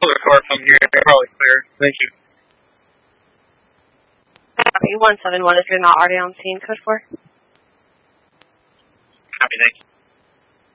Other car from here, they're probably clear. Thank you. 171 if you're not already on scene, code 4. Copy, thank you.